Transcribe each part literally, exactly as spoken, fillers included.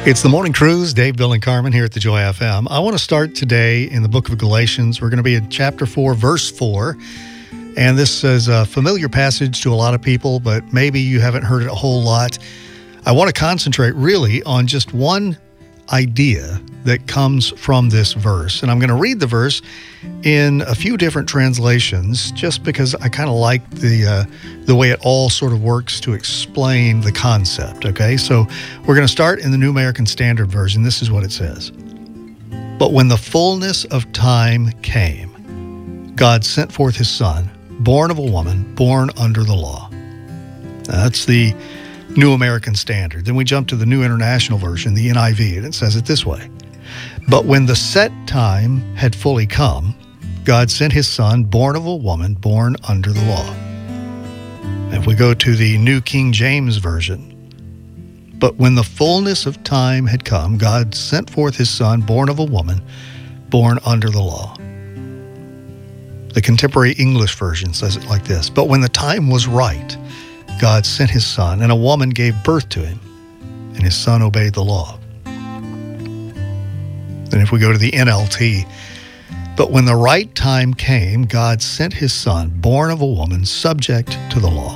It's the Morning Cruise. Dave, Bill, and Carmen here at the Joy F M. I want to start today in the book of Galatians. We're going to be in chapter four, verse four. And this is a familiar passage to a lot of people, but maybe you haven't heard it a whole lot. I want to concentrate really on just one idea that comes from this verse. And I'm going to read the verse in a few different translations just because I kind of like the uh, the way it all sort of works to explain the concept, okay? So we're going to start in the New American Standard Version. This is what it says. But when the fullness of time came, God sent forth his Son, born of a woman, born under the law. That's the New American Standard. Then we jump to the New International Version, the N I V, and it says it this way. But when the set time had fully come, God sent his Son, born of a woman, born under the law. If we go to the New King James Version, but when the fullness of time had come, God sent forth his Son, born of a woman, born under the law. The Contemporary English Version says it like this. But when the time was right, God sent his Son, and a woman gave birth to him, and his Son obeyed the law. And if we go to the N L T, but when the right time came, God sent his Son, born of a woman, subject to the law.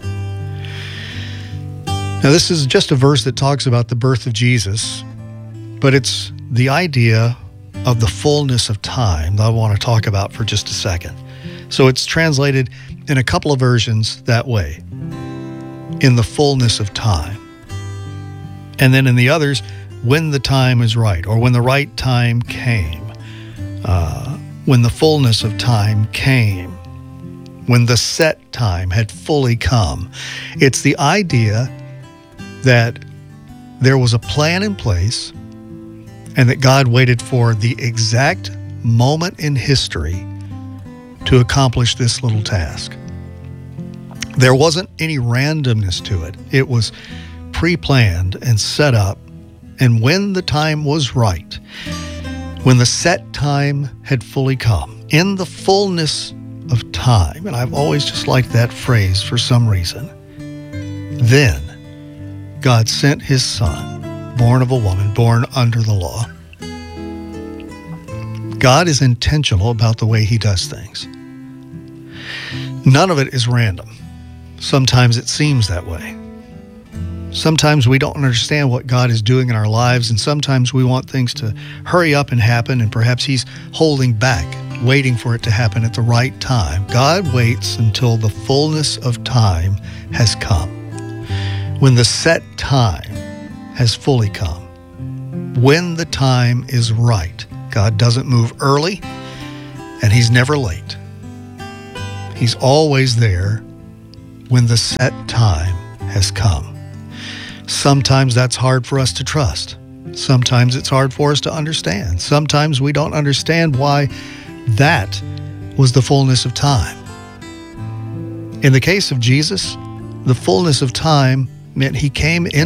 Now, this is just a verse that talks about the birth of Jesus, but it's the idea of the fullness of time that I want to talk about for just a second. So it's translated in a couple of versions that way, in the fullness of time. And then in the others, when the time is right, or when the right time came, uh, when the fullness of time came, when the set time had fully come. It's the idea that there was a plan in place and that God waited for the exact moment in history to accomplish this little task. There wasn't any randomness to it. It was pre-planned and set up. And when the time was right, when the set time had fully come, in the fullness of time, and I've always just liked that phrase for some reason, then God sent his Son, born of a woman, born under the law. God is intentional about the way he does things. None of it is random. Sometimes it seems that way. Sometimes we don't understand what God is doing in our lives, and sometimes we want things to hurry up and happen, and perhaps he's holding back, waiting for it to happen at the right time. God waits until the fullness of time has come. When the set time has fully come. When the time is right. God doesn't move early, and he's never late. He's always there when the set time has come. Sometimes that's hard for us to trust. Sometimes it's hard for us to understand. Sometimes we don't understand why that was the fullness of time. In the case of Jesus, the fullness of time meant he came in